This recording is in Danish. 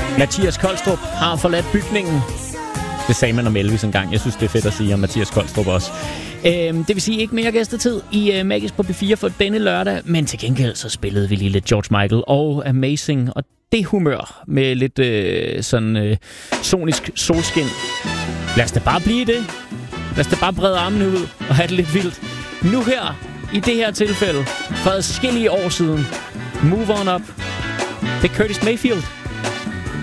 Mathias Kolstrup har forladt bygningen. Det sagde man om Elvis engang. Jeg synes, det er fedt at sige om Mathias Kolstrup også. Det vil sige ikke mere gæstetid i Magisk på B4 for denne lørdag, men til gengæld så spillede vi lige lidt George Michael og Amazing, og det humør med lidt sonisk solskin. Lad os da bare blive det. Lad os da bare brede armene ud og have det lidt vildt. Nu her, i det her tilfælde, for adskillige år siden, Move On Up. Det er Curtis Mayfield.